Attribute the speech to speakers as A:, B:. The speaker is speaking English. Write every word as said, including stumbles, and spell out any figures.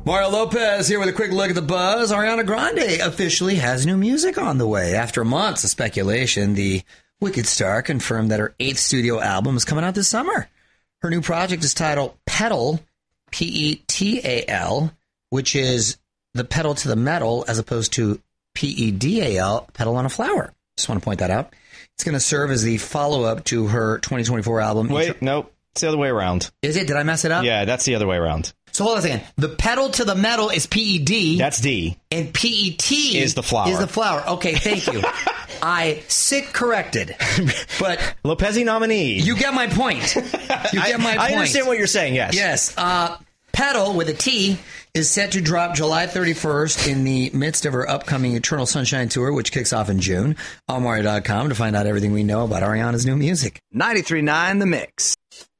A: Mario Lopez here with a quick look at the buzz. Ariana Grande officially has new music on the way. After months of speculation, the Wicked star confirmed that her eighth studio album is coming out this summer. Her new project is titled Petal, P E T A L, which is the pedal to the metal as opposed to P E D A L, petal on a flower. Just want to point that out. It's going to serve as the follow-up to her twenty twenty-four album.
B: Wait, nope. It's the other way around.
A: Is it? Did I mess it up?
B: Yeah, that's the other way around.
A: So hold on a second. The pedal to the metal is P E D.
B: That's D.
A: And P E T
B: is the flower.
A: Is the flower. Okay, thank you. I sit corrected. But
B: Lopez nominee.
A: You get my point. You get my
B: I,
A: point.
B: I understand what you're saying, yes.
A: Yes. Uh, Petal with a T is set to drop July thirty-first in the midst of her upcoming Eternal Sunshine Tour, which kicks off in June. On Mario dot com to find out everything we know about Ariana's new music.
C: ninety-three point nine The Mix.